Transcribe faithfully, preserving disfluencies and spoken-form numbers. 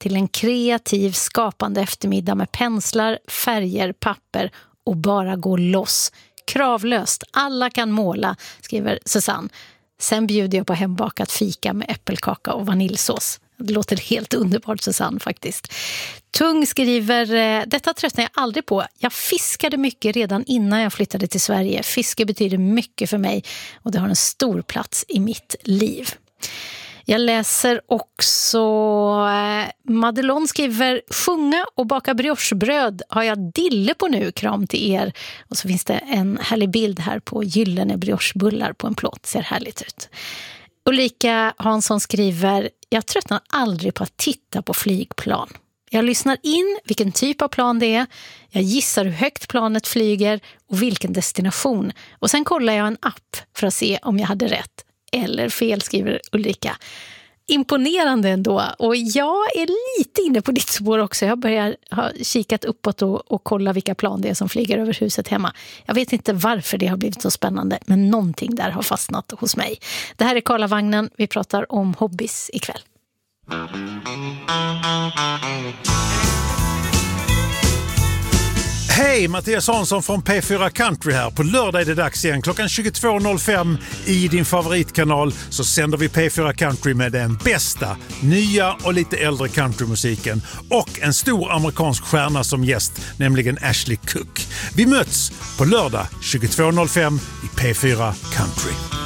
till en kreativ skapande eftermiddag med penslar, färger, papper och bara gå loss. Kravlöst, alla kan måla, skriver Susanne. Sen bjuder jag på hembakat fika med äppelkaka och vaniljsås. Det låter helt underbart, Susanne, faktiskt. Tung skriver, detta tröttnar jag aldrig på. Jag fiskade mycket redan innan jag flyttade till Sverige. Fiske betyder mycket för mig och det har en stor plats i mitt liv. Jag läser också eh, Madelon skriver, sjunga och baka briochebröd har jag dille på nu, kram till er. Och så finns det en härlig bild här på gyllene briochebullar på en plåt, ser härligt ut. Ulrika Hansson skriver, jag tröttnar aldrig på att titta på flygplan. Jag lyssnar in vilken typ av plan det är, jag gissar hur högt planet flyger och vilken destination. Och sen kollar jag en app för att se om jag hade rätt eller fel, skriver Ulrika. Imponerande ändå. Och jag är lite inne på ditt spår också. Jag börjar ha kikat uppåt och, och kolla vilka plan det är som flyger över huset hemma. Jag vet inte varför det har blivit så spännande, men någonting där har fastnat hos mig. Det här är Karlavagnen. Vi pratar om hobbies ikväll. Hej, Mattias Hansson från P fyra Country här. På lördag är det dags igen. Klockan tjugotvå noll fem i din favoritkanal så sänder vi P fyra Country med den bästa, nya och lite äldre countrymusiken. Och en stor amerikansk stjärna som gäst, nämligen Ashley Cook. Vi möts på lördag tjugotvå noll fem i P fyra Country.